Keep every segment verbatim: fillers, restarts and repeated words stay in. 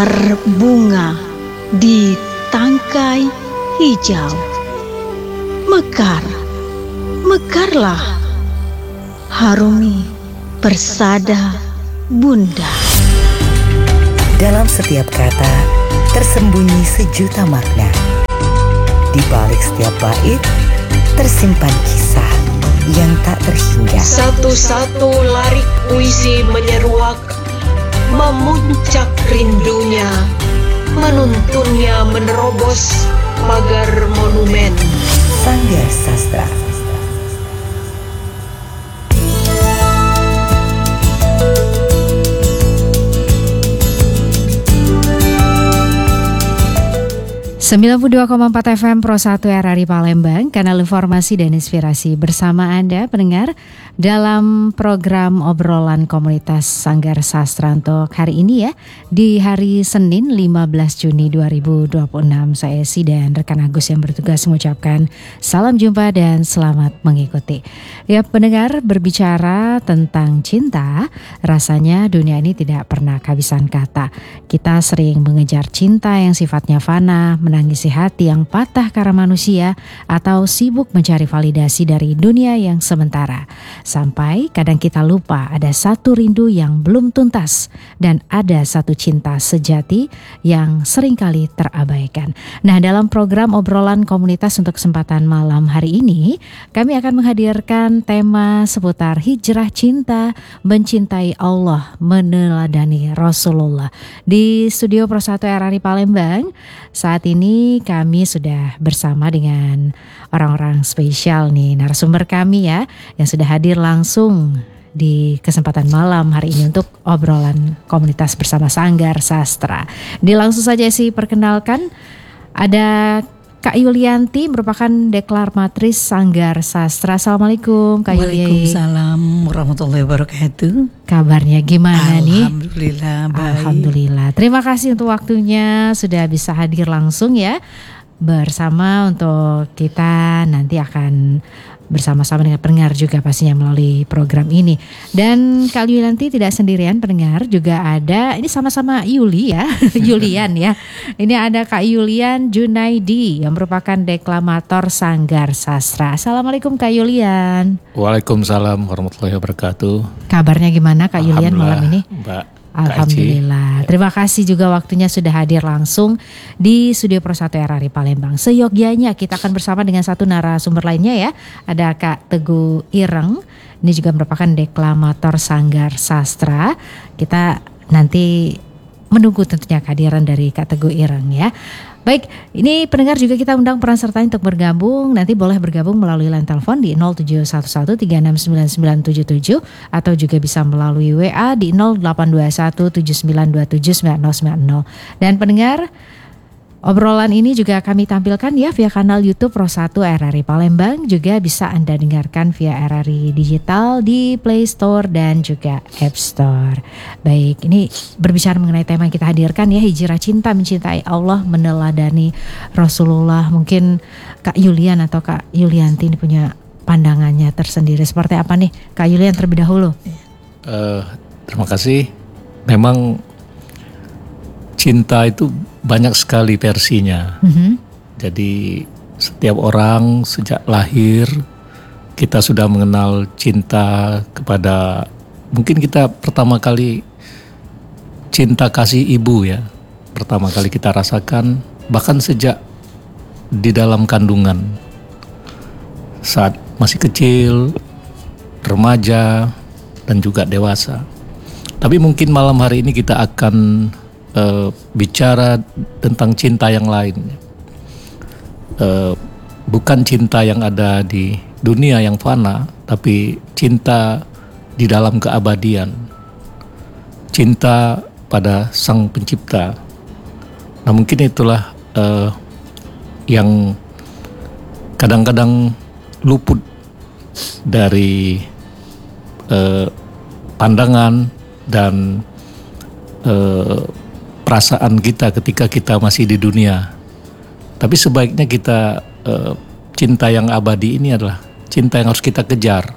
Bunga di tangkai hijau. Mekar, mekarlah, harumi persada bunda. Dalam setiap kata tersembunyi sejuta makna. Di balik setiap bait tersimpan kisah yang tak terhingga. Satu-satu larik puisi menyeruak, memuncak rindunya, menuntunnya menerobos pagar monumen. Sanggar Sastra. sembilan puluh dua koma empat F M Pro satu R R I Palembang, kanal informasi dan inspirasi bersama Anda pendengar dalam program obrolan komunitas Sanggar Sastra untuk hari ini ya, di hari Senin lima belas Juni dua ribu dua puluh enam. Saya Esi dan rekan Agus yang bertugas mengucapkan salam jumpa dan selamat mengikuti. Ya pendengar, berbicara tentang cinta, rasanya dunia ini tidak pernah kehabisan kata. Kita sering mengejar cinta yang sifatnya fana, menangisi hati yang patah karena manusia, atau sibuk mencari validasi dari dunia yang sementara. Sampai kadang kita lupa ada satu rindu yang belum tuntas dan ada satu cinta sejati yang seringkali terabaikan. Nah, dalam program obrolan komunitas untuk kesempatan malam hari ini, kami akan menghadirkan tema seputar hijrah cinta, mencintai Allah, meneladani Rasulullah. Di studio Pro satu R R I Palembang, saat ini kami sudah bersama dengan orang-orang spesial nih, narasumber kami ya, yang sudah hadir langsung di kesempatan malam hari ini untuk obrolan komunitas bersama Sanggar Sastra. Di langsung saja sih perkenalkan, ada Kak Yulianti, merupakan deklaratrice Sanggar Sastra. Assalamualaikum Kak Yulianti. Waalaikumsalam warahmatullahi wabarakatuh. Kabarnya gimana nih? Alhamdulillah baik. Alhamdulillah. Terima kasih untuk waktunya, sudah bisa hadir langsung ya bersama untuk kita nanti akan bersama-sama dengan pendengar juga pastinya melalui program ini. Dan Kak Yulianti tidak sendirian pendengar, juga ada, ini sama-sama Yuli ya, Yulian ya. Ini ada Kak Yulian Junaidi yang merupakan deklamator Sanggar Sastra. Assalamualaikum Kak Yulian. Waalaikumsalam warahmatullahi wabarakatuh. Kabarnya gimana Kak Yulian malam ini? Mbak. Alhamdulillah. Terima kasih juga waktunya sudah hadir langsung di studio Pro satu R R I Palembang. Seyogyanya kita akan bersama dengan satu narasumber lainnya ya. Ada Kak Teguh Ireng. Ini juga merupakan deklamator Sanggar Sastra. Kita nanti menunggu tentunya kehadiran dari Kak Teguh Ireng ya. Baik, ini pendengar juga kita undang peran serta untuk bergabung. Nanti boleh bergabung melalui line telepon di nol tujuh satu satu tiga enam sembilan sembilan tujuh tujuh atau juga bisa melalui W A di nol delapan dua satu tujuh sembilan dua tujuh sembilan nol sembilan nol. Dan pendengar, obrolan ini juga kami tampilkan ya via kanal YouTube Pro satu R R I Palembang. Juga bisa Anda dengarkan via R R I Digital di Play Store dan juga App Store. Baik, ini berbicara mengenai tema yang kita hadirkan ya, hijrah cinta, mencintai Allah, meneladani Rasulullah. Mungkin Kak Yulian atau Kak Yulianti ini punya pandangannya tersendiri. Seperti apa nih Kak Yulian terlebih dahulu? Uh, terima kasih. Memang cinta itu banyak sekali versinya. Mm-hmm. Jadi setiap orang sejak lahir kita sudah mengenal cinta kepada, mungkin kita pertama kali cinta kasih ibu ya, pertama kali kita rasakan bahkan sejak di dalam kandungan, saat masih kecil, remaja dan juga dewasa. Tapi mungkin malam hari ini kita akan Uh, bicara tentang cinta yang lain, uh, bukan cinta yang ada di dunia yang fana, tapi cinta di dalam keabadian, cinta pada Sang Pencipta. Nah mungkin itulah uh, yang kadang-kadang luput dari uh, pandangan dan uh, perasaan kita ketika kita masih di dunia. Tapi sebaiknya kita uh, cinta yang abadi ini adalah cinta yang harus kita kejar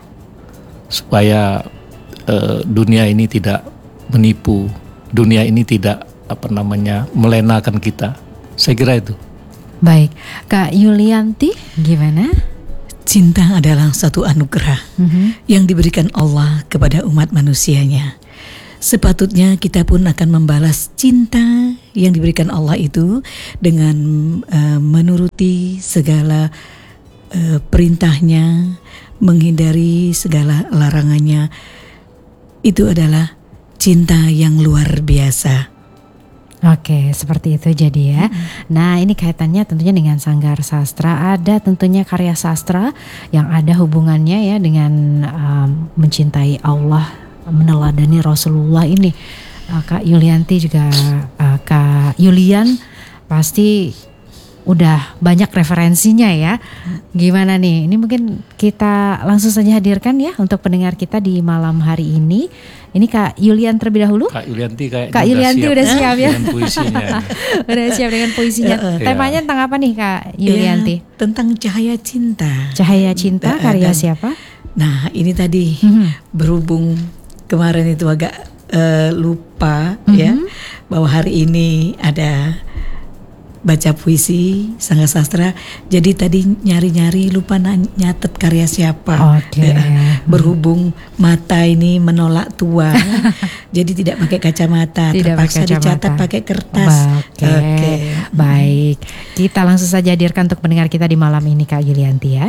supaya uh, dunia ini tidak menipu, dunia ini tidak apa namanya melenakan kita. Saya kira itu. Baik, Kak Yulianti gimana? Cinta adalah satu anugerah Mm-hmm. yang diberikan Allah kepada umat manusianya. Sepatutnya kita pun akan membalas cinta yang diberikan Allah itu dengan uh, menuruti segala uh, perintahnya, menghindari segala larangannya. Itu adalah cinta yang luar biasa. Oke, seperti itu jadi ya. Hmm. Nah, ini kaitannya tentunya dengan Sanggar Sastra. Ada tentunya karya sastra yang ada hubungannya ya dengan um, mencintai Allah, meneladani Rasulullah ini. Uh, Kak Yulianti juga uh, Kak Yulian pasti udah banyak referensinya ya. Gimana nih? Ini mungkin kita langsung saja hadirkan ya untuk pendengar kita di malam hari ini. Ini Kak Yulian terlebih dahulu. Kak Yulianti kayak Kak Yulianti udah siap ya. Dengan puisinya. Udah siap dengan puisinya. Temanya tentang apa nih Kak Yulianti? Ya, tentang cahaya cinta. Cahaya Cinta karya Dan- siapa? Nah, ini tadi Mhm. berhubung kemarin itu agak eh, lupa ya bahwa hari ini ada baca puisi Sanggar Sastra. Jadi tadi nyari-nyari lupa na- nyatet karya siapa. Oke. Ya, berhubung mata ini menolak tua, jadi tidak pakai kacamata, Tidak terpaksa pakai kacamata. dicatat pakai kertas. Oke. Baik. Kita langsung saja hadirkan untuk pendengar kita di malam ini Kak Yulianti ya.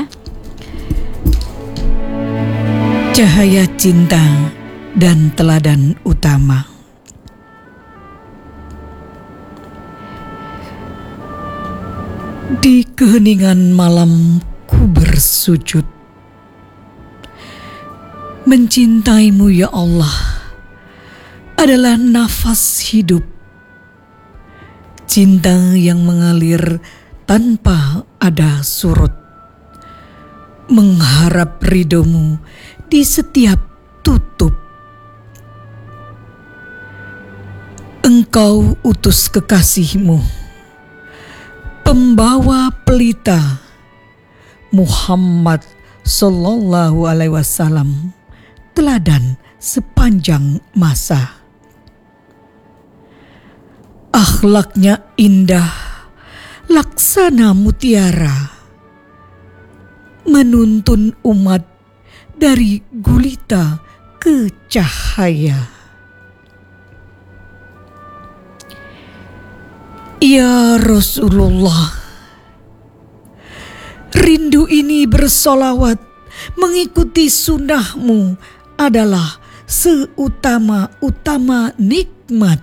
Cahaya cinta dan teladan utama. Di keheningan malam ku bersujud, mencintaimu ya Allah adalah nafas hidup, cinta yang mengalir tanpa ada surut, mengharap ridhomu di setiap tutup. Engkau utus kekasihmu, pembawa pelita, Muhammad Sallallahu Alaihi Wasallam, teladan sepanjang masa. Akhlaknya indah, laksana mutiara, menuntun umat dari gulita ke cahaya. Ya Rasulullah, rindu ini bersolawat mengikuti sunnahmu adalah seutama-utama nikmat.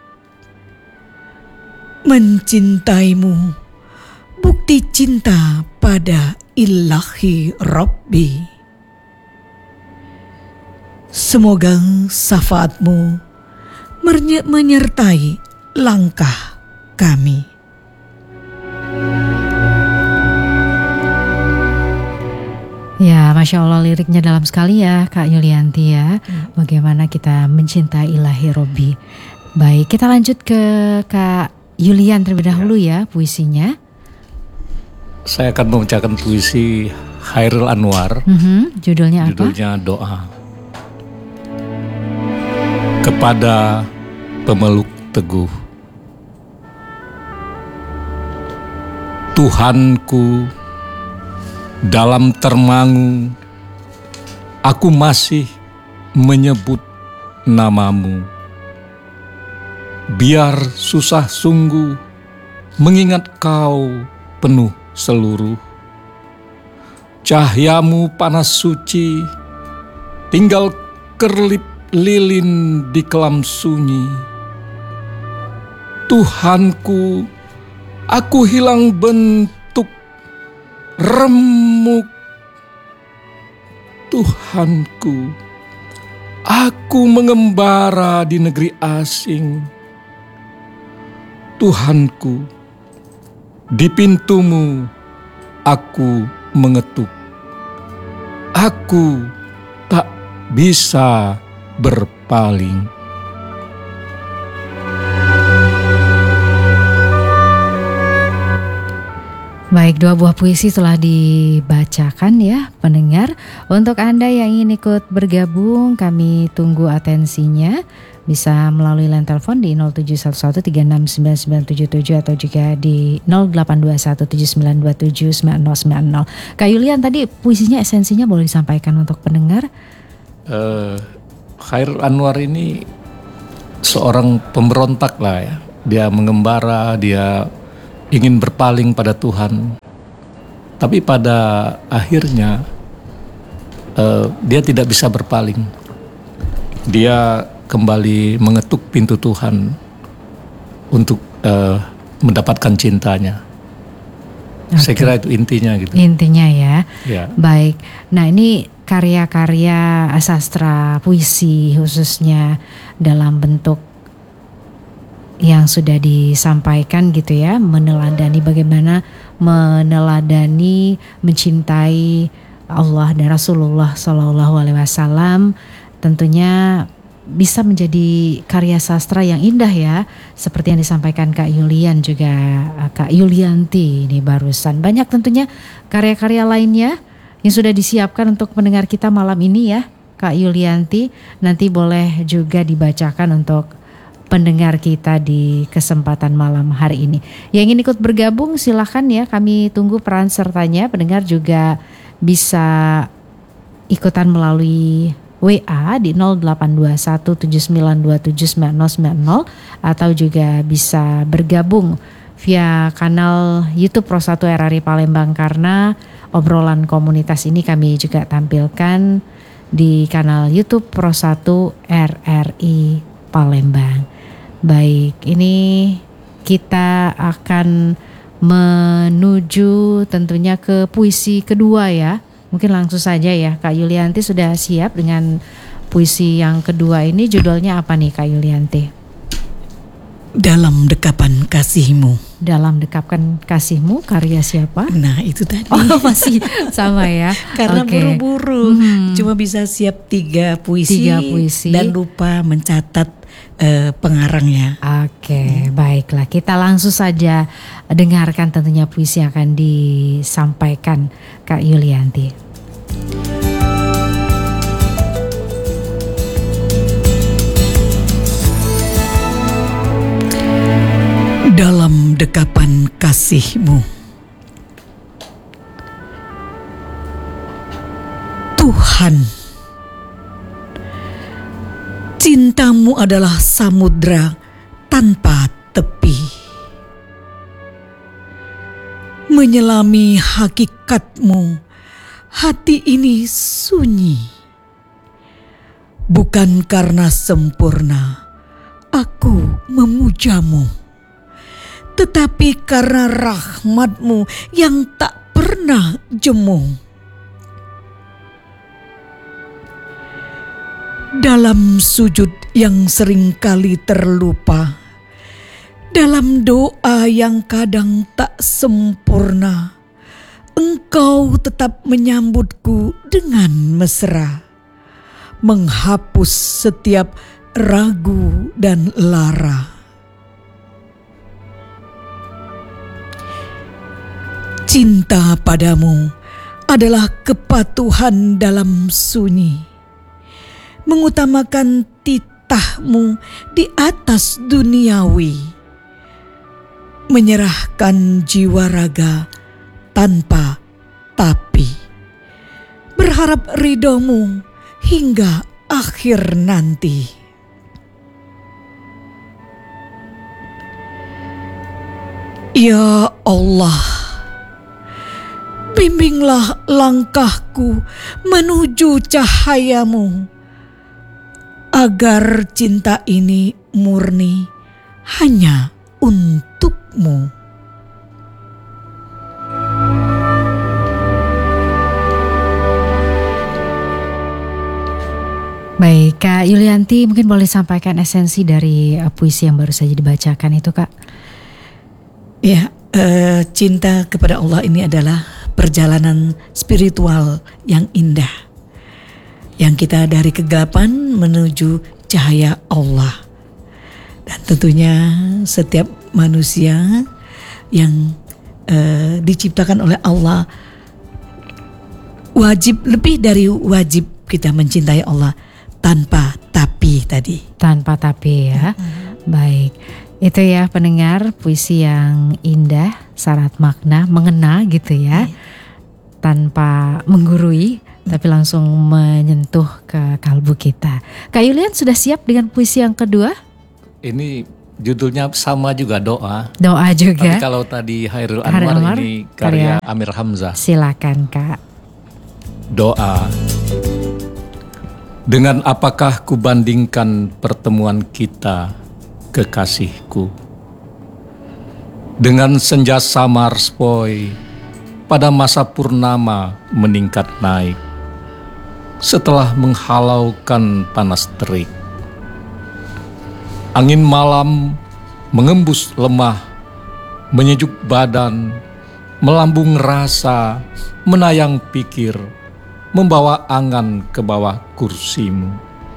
Mencintaimu bukti cinta pada ilahi Rabbi. Semoga syafaatmu menye- menyertai langkah kami. Ya, Masya Allah liriknya dalam sekali ya Kak Yulianti ya. Bagaimana kita mencintai ilahi Robbi. Baik, kita lanjut ke Kak Yulian terlebih dahulu ya puisinya. Saya akan membacakan puisi Khairul Anwar. Mhm, judulnya apa? Judulnya Doa. Kepada pemeluk teguh, Tuhanku, dalam termangu aku masih menyebut namamu. Biar susah sungguh mengingat kau penuh seluruh. Cahayamu panas suci, tinggal kerlip lilin di kelam sunyi. Tuhanku, aku hilang bentuk, remuk. Tuhanku, aku mengembara di negeri asing. Tuhanku, di pintumu aku mengetuk. Aku tak bisa berpaling. Baik, dua buah puisi telah dibacakan ya pendengar. Untuk Anda yang ingin ikut bergabung, kami tunggu atensinya. Bisa melalui line telepon di nol tujuh satu satu tiga enam sembilan sembilan tujuh tujuh atau juga di nol delapan dua satu tujuh sembilan dua tujuh sembilan nol sembilan nol. Kak Yulian, tadi puisinya esensinya boleh disampaikan untuk pendengar? Uh, Khairul Anwar ini seorang pemberontak lah ya. Dia mengembara, dia ingin berpaling pada Tuhan. Tapi pada akhirnya uh, dia tidak bisa berpaling. Dia kembali mengetuk pintu Tuhan untuk uh, mendapatkan cintanya. Okay. Saya kira itu intinya gitu. Intinya ya. Ya. Baik. Nah, ini karya-karya sastra puisi khususnya dalam bentuk yang sudah disampaikan gitu ya, meneladani bagaimana meneladani mencintai Allah dan Rasulullah Shallallahu Alaihi Wasallam, tentunya bisa menjadi karya sastra yang indah ya, seperti yang disampaikan Kak Yulian juga Kak Yulianti ini barusan. Banyak tentunya karya-karya lainnya yang sudah disiapkan untuk pendengar kita malam ini ya Kak Yulianti. Nanti boleh juga dibacakan untuk pendengar kita di kesempatan malam hari ini. Yang ingin ikut bergabung silahkan ya, kami tunggu peran sertanya. Pendengar juga bisa ikutan melalui W A di nol delapan dua satu tujuh sembilan dua tujuh sembilan nol sembilan nol atau juga bisa bergabung via kanal YouTube Pro satu R R I Palembang, karena obrolan komunitas ini kami juga tampilkan di kanal YouTube Pro satu R R I Palembang. Baik, ini kita akan menuju tentunya ke puisi kedua ya. Mungkin langsung saja ya, Kak Yulianti sudah siap dengan puisi yang kedua ini. Judulnya apa nih Kak Yulianti? Dalam Dekapan Kasihmu. Dalam Dekapan Kasihmu, karya siapa? Nah itu tadi. Oh masih sama ya. Karena okay. buru-buru, hmm. cuma bisa siap tiga puisi, tiga puisi dan lupa mencatat uh, pengarangnya. Oke, okay, hmm. baiklah, kita langsung saja dengarkan tentunya puisi yang akan disampaikan Kak Yulianti. Dalam dekapan kasihmu, Tuhan, cintamu adalah samudra tanpa tepi, menyelami hakikatmu, hati ini sunyi. Bukan karena sempurna aku memujamu, tetapi karena rahmatmu yang tak pernah jemu. Dalam sujud yang seringkali terlupa, dalam doa yang kadang tak sempurna, Engkau tetap menyambutku dengan mesra, menghapus setiap ragu dan lara. Cinta padamu adalah kepatuhan dalam sunyi, mengutamakan titahmu di atas duniawi, menyerahkan jiwa raga tanpa tapi, berharap ridhomu hingga akhir nanti. Ya Allah, bimbinglah langkahku menuju cahayamu, agar cinta ini murni hanya untukmu. Baik, Kak Yulianti, mungkin boleh sampaikan esensi dari uh, puisi yang baru saja dibacakan itu, Kak. Ya, uh, cinta kepada Allah ini adalah perjalanan spiritual yang indah, yang kita dari kegelapan menuju cahaya Allah. Dan tentunya setiap manusia yang uh, diciptakan oleh Allah, wajib, lebih dari wajib kita mencintai Allah tanpa tapi tadi. Tanpa tapi ya. Mm-hmm. Baik. Itu ya pendengar, puisi yang indah, syarat makna, mengena gitu ya. Mm-hmm. Tanpa menggurui, tapi langsung menyentuh ke kalbu kita. Kak Yulian sudah siap dengan puisi yang kedua? Ini judulnya sama juga, doa. Doa juga. Tapi kalau tadi Hairul Anwar, Anwar ini karya, karya Amir Hamzah. Silakan Kak. Doa. Dengan apakah kubandingkan pertemuan kita, kekasihku? Dengan senja samar sepoi pada masa purnama meningkat naik, setelah menghalaukan panas terik. Angin malam mengembus lemah, menyejuk badan, melambung rasa, menayang pikir, membawa angan ke bawah kursimu.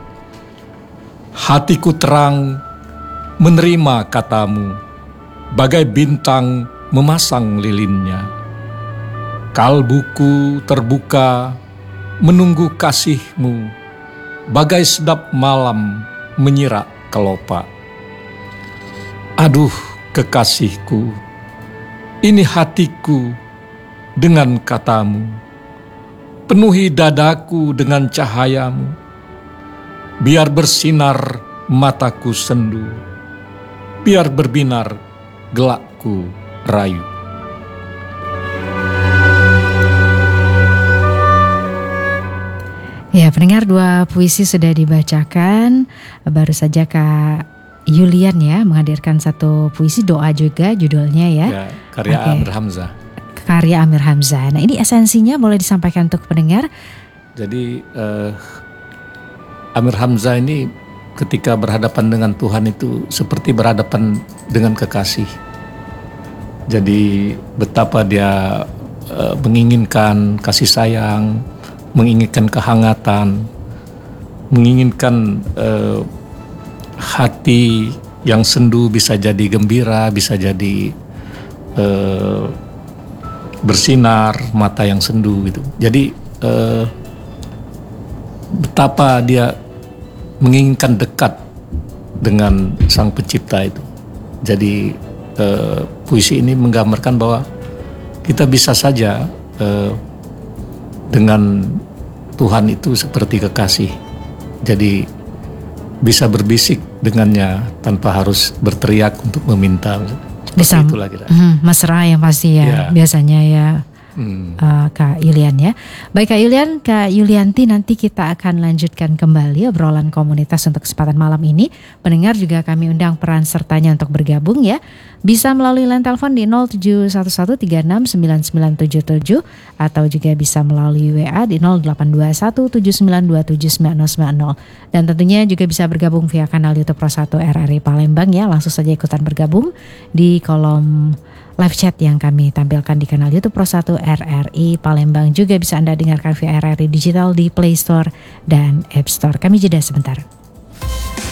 Hatiku terang menerima katamu, bagai bintang memasang lilinnya. Kalbuku terbuka menunggu kasihmu, bagai sedap malam menyirak kelopak. Aduh kekasihku, ini hatiku dengan katamu, penuhi dadaku dengan cahayamu, biar bersinar mataku sendu, biar berbinar gelakku rayu. Ya, pendengar, dua puisi sudah dibacakan. Baru saja Kak Yulian ya menghadirkan satu puisi, doa juga judulnya ya. Ya, karya okay. Amir Hamzah. Karya Amir Hamzah. Nah, ini esensinya boleh disampaikan untuk pendengar. Jadi uh, Amir Hamzah ini ketika berhadapan dengan Tuhan itu seperti berhadapan dengan kekasih. Jadi betapa dia uh, menginginkan kasih sayang, menginginkan kehangatan, menginginkan uh, hati yang sendu bisa jadi gembira, bisa jadi uh, bersinar, mata yang sendu gitu. Jadi uh, betapa dia menginginkan dekat dengan Sang Pencipta itu. Jadi uh, puisi ini menggambarkan bahwa kita bisa saja uh, dengan Tuhan itu seperti kekasih. Jadi bisa berbisik dengannya tanpa harus berteriak untuk meminta. Bisa hmm, mesra yang pasti ya, ya. Biasanya ya. Hmm. Uh, Kak Yulian ya. Baik Kak Yulian, Kak Yulianti, nanti kita akan lanjutkan kembali obrolan komunitas untuk kesempatan malam ini. Pendengar juga kami undang peran sertanya untuk bergabung ya. Bisa melalui line telepon di nol tujuh satu satu tiga enam sembilan sembilan tujuh tujuh atau juga bisa melalui W A di nol delapan dua satu tujuh sembilan dua tujuh sembilan nol sembilan nol. Dan tentunya juga bisa bergabung via kanal YouTube Pro satu R R I Palembang ya. Langsung saja ikutan bergabung di kolom live chat yang kami tampilkan di kanal YouTube Pro satu R R I Palembang. Juga bisa Anda dengarkan via R R I Digital di Play Store dan App Store. Kami jeda sebentar.